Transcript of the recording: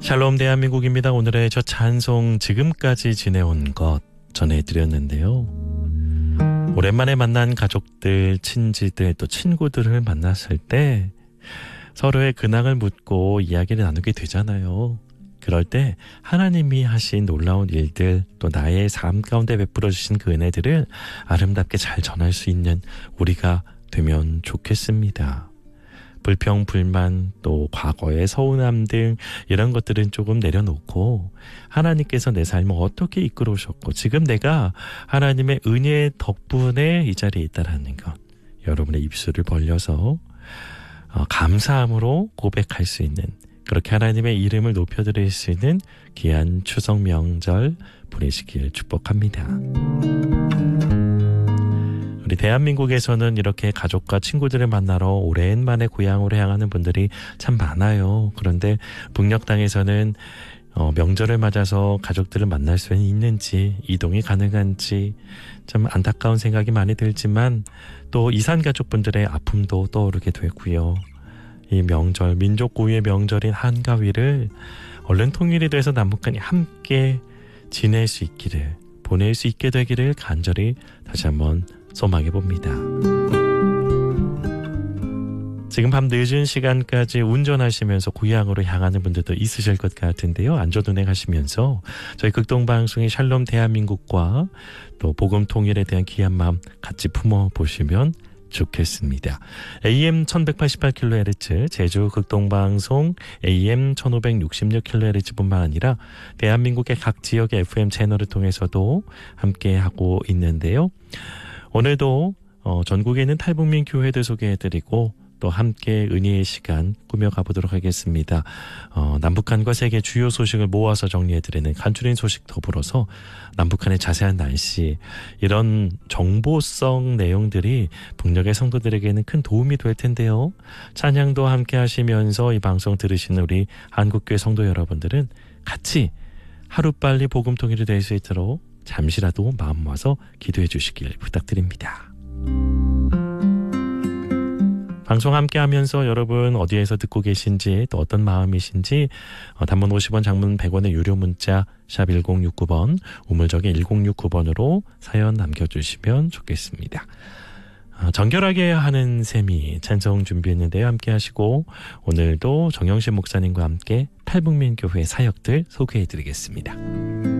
샬롬 대한민국입니다. 오늘의 첫 찬송 지금까지 지내온 것 전해드렸는데요. 오랜만에 만난 가족들, 친지들, 또 친구들을 만났을 때 서로의 근황을 묻고 이야기를 나누게 되잖아요. 그럴 때 하나님이 하신 놀라운 일들, 또 나의 삶 가운데 베풀어 주신 그 은혜들을 아름답게 잘 전할 수 있는 우리가 되면 좋겠습니다. 불평, 불만, 또 과거의 서운함 등 이런 것들은 조금 내려놓고 하나님께서 내 삶을 어떻게 이끌어 오셨고 지금 내가 하나님의 은혜 덕분에 이 자리에 있다라는 것, 여러분의 입술을 벌려서 감사함으로 고백할 수 있는, 그렇게 하나님의 이름을 높여드릴 수 있는 귀한 추석 명절 보내시길 축복합니다. 우리 대한민국에서는 이렇게 가족과 친구들을 만나러 오랜만에 고향으로 향하는 분들이 참 많아요. 그런데 북녘 땅에서는 명절을 맞아서 가족들을 만날 수 있는지, 이동이 가능한지 참 안타까운 생각이 많이 들지만 또 이산 가족분들의 아픔도 떠오르게 되고요. 이 명절, 민족 고유의 명절인 한가위를 얼른 통일이 돼서 남북한이 함께 지낼 수 있기를, 보낼 수 있게 되기를 간절히 다시 한번 소망해 봅니다. 지금 밤 늦은 시간까지 운전하시면서 고향으로 향하는 분들도 있으실 것 같은데요. 안전운행하시면서 저희 극동방송의 샬롬 대한민국과 또 복음 통일에 대한 귀한 마음 같이 품어보시면 좋겠습니다. AM 1188kHz 제주 극동방송 AM 1566kHz 뿐만 아니라 대한민국의 각 지역의 FM 채널을 통해서도 함께하고 있는데요. 오늘도 전국에 있는 탈북민 교회들 소개해드리고 또 함께 은혜의 시간 꾸며가 보도록 하겠습니다. 남북한과 세계 주요 소식을 모아서 정리해드리는 간추린 소식 더불어서 남북한의 자세한 날씨, 이런 정보성 내용들이 북녘의 성도들에게는 큰 도움이 될 텐데요. 찬양도 함께 하시면서 이 방송 들으시는 우리 한국교회 성도 여러분들은 같이 하루빨리 복음 통일이 될 수 있도록 잠시라도 마음 모아서 기도해 주시길 부탁드립니다. 방송 함께 하면서 여러분 어디에서 듣고 계신지, 또 어떤 마음이신지 단문 50원, 장문 100원의 유료 문자 샵 1069번, 우물적인 1069번으로 사연 남겨주시면 좋겠습니다. 정결하게 하는 셈이 찬송 준비했는데요. 함께 하시고 오늘도 정영신 목사님과 함께 탈북민 교회 사역들 소개해드리겠습니다.